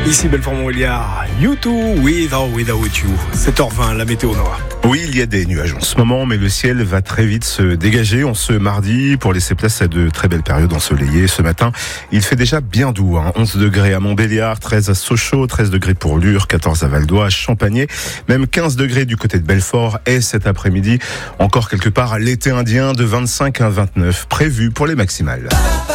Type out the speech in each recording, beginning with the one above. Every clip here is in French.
Ici Belfort-Montbéliard, You Too, With or Without You. 7h20, la météo Nora. Oui, il y a des nuages en ce moment, mais le ciel va très vite se dégager en ce mardi pour laisser place à de très belles périodes ensoleillées. Ce matin, il fait déjà bien doux, 11 degrés à Montbéliard, 13 à Sochaux, 13 degrés pour Lure, 14 à Val-d'Oie, Champagné, même 15 degrés du côté de Belfort. Et cet après-midi, encore quelque part à l'été indien de 25 à 29, prévu pour les maximales.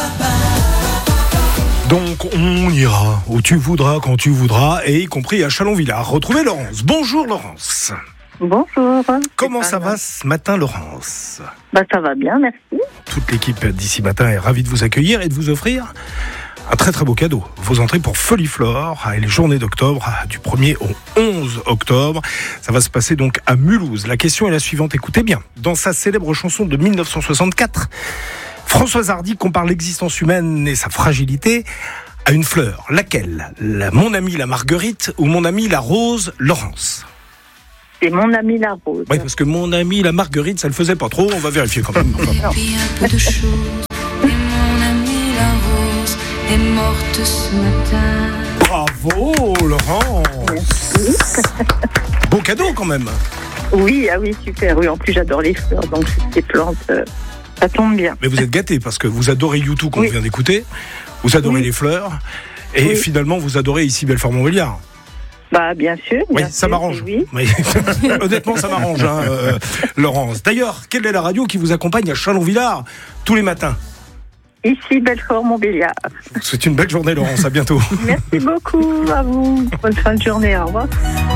Donc on ira où tu voudras, quand tu voudras, et y compris à Chalon-Villard. Retrouvez Laurence. Bonjour Laurence. Bonjour. Comment ça va ce matin Laurence ? Ça va bien, merci. Toute l'équipe d'ici matin est ravie de vous accueillir et de vous offrir un très très beau cadeau. Vos entrées pour Foliflore et les journées d'octobre du 1er au 11 octobre. Ça va se passer donc à Mulhouse. La question est la suivante, écoutez bien. Dans sa célèbre chanson de 1964, Françoise Hardy compare l'existence humaine et sa fragilité à une fleur. Laquelle ? Mon ami la marguerite ou mon ami la rose, Laurence ? C'est mon ami la rose. Oui, parce que mon ami la marguerite, ça le faisait pas trop. On va vérifier quand même. Un peu de choses. Et mon ami la rose est morte ce matin. Bravo, Laurence. Merci. Beau cadeau quand même. Oui, super. Oui, en plus j'adore les fleurs, donc ces plantes, ça tombe bien. Mais vous êtes gâtés parce que vous adorez YouTube qu'on vient d'écouter. Vous adorez les fleurs. Et finalement, vous adorez ici Belfort-Montbéliard. Bien sûr. Oui, bien ça sûr, m'arrange. Oui. Honnêtement, ça m'arrange, Laurence. D'ailleurs, quelle est la radio qui vous accompagne à Chalon-Villard tous les matins ? Ici Belfort-Montbéliard. C'est une belle journée, Laurence. À bientôt. Merci beaucoup à vous. Bonne fin de journée. Au revoir.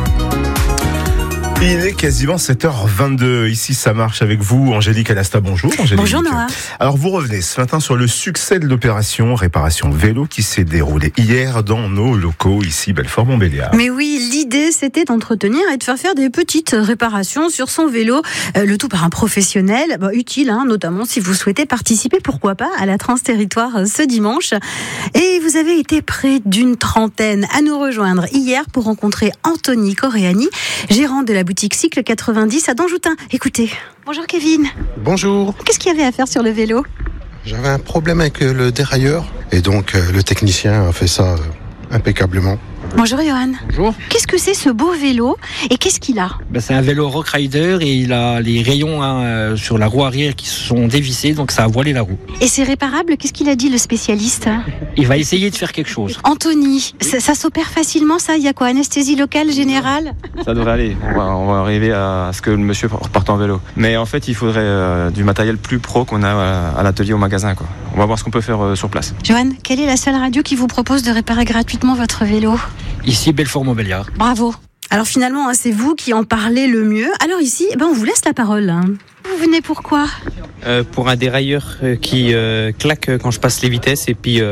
Il est quasiment 7h22. Ici, ça marche avec vous. Angélique Alasta, bonjour. Angélique. Bonjour Noah. Alors, vous revenez ce matin sur le succès de l'opération Réparation Vélo qui s'est déroulée hier dans nos locaux, ici, Belfort-Montbéliard. Mais oui, l'idée, c'était d'entretenir et de faire des petites réparations sur son vélo. Le tout par un professionnel, utile, notamment si vous souhaitez participer, pourquoi pas, à la Trans-Territoire ce dimanche. Et vous avez été près d'une trentaine à nous rejoindre hier pour rencontrer Anthony Coréani, gérant de la boutique Cycle 90 à Danjoutin. Écoutez. Bonjour Kevin. Bonjour. Qu'est-ce qu'il y avait à faire sur le vélo ? J'avais un problème avec le dérailleur et donc le technicien a fait ça impeccablement. Bonjour Johan. Bonjour. Qu'est-ce que c'est ce beau vélo et qu'est-ce qu'il a ? C'est un vélo Rock Rider et il a les rayons sur la roue arrière qui sont dévissés, donc ça a voilé la roue. Et c'est réparable ? Qu'est-ce qu'il a dit le spécialiste ? Il va essayer de faire quelque chose. Anthony, ça s'opère facilement ça ? Il y a quoi ? Anesthésie locale, générale ? Ça devrait aller, on va arriver à ce que le monsieur reparte en vélo. Mais en fait il faudrait du matériel plus pro qu'on a à l'atelier, au magasin, quoi. On va voir ce qu'on peut faire sur place. Johan, quelle est la seule radio qui vous propose de réparer gratuitement votre vélo ? Ici Belfort-Montbéliard. Bravo. Alors finalement, c'est vous qui en parlez le mieux. Alors ici, on vous laisse la parole. Vous venez pourquoi ? Pour un dérailleur qui claque quand je passe les vitesses et puis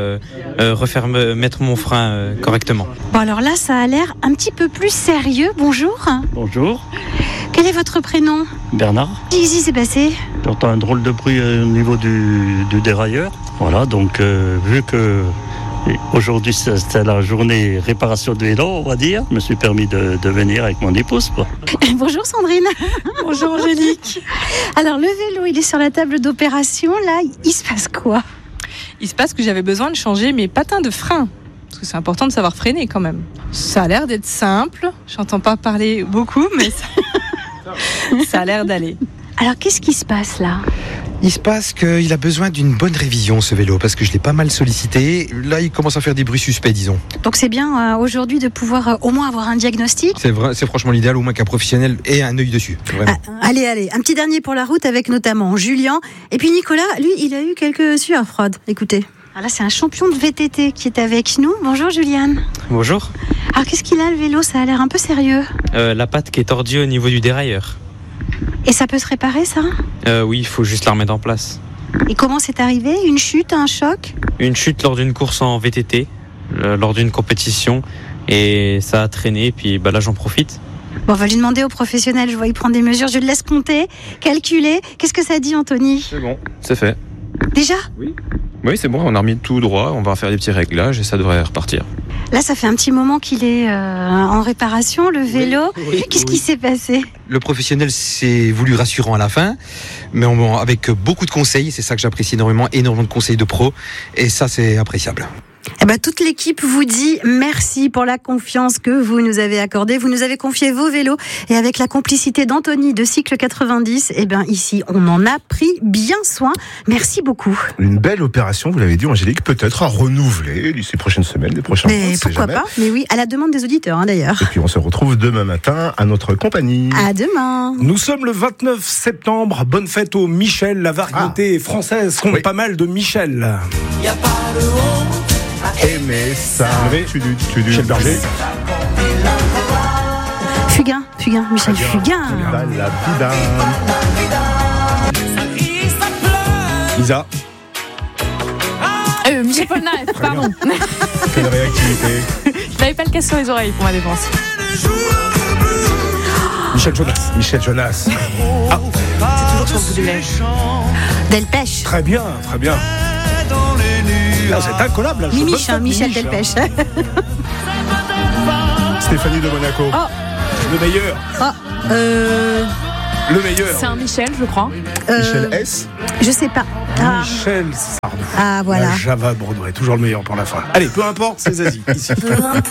mettre mon frein correctement. Bon alors là, ça a l'air un petit peu plus sérieux. Bonjour. Bonjour. Quel est votre prénom ? Bernard. Qu'est-ce qui s'est passé ? J'entends un drôle de bruit au niveau du dérailleur. Voilà, donc vu que aujourd'hui c'est la journée réparation de vélo, on va dire, je me suis permis de venir avec mon épouse, quoi. Bonjour Sandrine. Bonjour Angélique. Alors le vélo, il est sur la table d'opération, là, il se passe quoi ? Il se passe que j'avais besoin de changer mes patins de frein. Parce que c'est important de savoir freiner quand même. Ça a l'air d'être simple. J'entends pas parler beaucoup, mais ça a l'air d'aller. Alors qu'est-ce qui se passe là ? Il se passe qu'il a besoin d'une bonne révision, ce vélo, parce que je l'ai pas mal sollicité. Là, il commence à faire des bruits suspects, disons. Donc c'est bien aujourd'hui de pouvoir au moins avoir un diagnostic ? C'est franchement l'idéal, au moins qu'un professionnel ait un œil dessus. Allez, un petit dernier pour la route avec notamment Julien. Et puis Nicolas, lui, il a eu quelques sueurs froides. Écoutez. Alors là, c'est un champion de VTT qui est avec nous. Bonjour Juliane. Bonjour. Alors qu'est-ce qu'il a le vélo ? Ça a l'air un peu sérieux. La patte qui est tordue au niveau du dérailleur. Et ça peut se réparer, ça ? Oui, il faut juste la remettre en place. Et comment c'est arrivé ? Une chute, un choc ? Une chute lors d'une course en VTT, lors d'une compétition, et ça a traîné, puis là j'en profite. Bon, on va lui demander au professionnel, je vois il prend des mesures, je le laisse compter, calculer. Qu'est-ce que ça dit Anthony ? C'est bon, c'est fait. Déjà ? Oui, c'est bon, on a remis tout droit, on va faire des petits réglages et ça devrait repartir. Là, ça fait un petit moment qu'il est en réparation, le vélo. Qu'est-ce qui s'est passé ? Le professionnel s'est voulu rassurant à la fin, mais avec beaucoup de conseils. C'est ça que j'apprécie énormément de conseils de pro. Et ça, c'est appréciable. Eh ben, toute l'équipe vous dit merci pour la confiance que vous nous avez accordée. Vous nous avez confié vos vélos et avec la complicité d'Anthony de Cycle 90, eh ben, ici, on en a pris bien soin. Merci beaucoup. Une belle opération, vous l'avez dit, Angélique, peut-être à renouveler d'ici les prochaines semaines, les prochains mois. Mais pourquoi pas? Mais oui, à la demande des auditeurs, d'ailleurs. Et puis on se retrouve demain matin à notre compagnie. À demain. Nous sommes le 29 septembre. Bonne fête au Michel. La variété française compte pas mal de Michel. Y a pas de honte. Aimer ça. Michel Berger. Fugain, Michel Fugain. Isa. Michel Polnareff, pardon. Quelle réactivité. Je n'avais pas le casse sur les oreilles pour ma défense. Michel Jonas. Ah. C'est toujours sur le bout du lait. Delpech. Très bien. Ah, c'est incollable. Michel Delpech. Stéphanie de Monaco. Oh. Le meilleur. Le meilleur. C'est un Michel, je crois. Michel S. Je sais pas. Michel Sardou. Ah, voilà. La Java Broadway, toujours le meilleur pour la fin. Allez, peu importe, c'est Zazie, ici.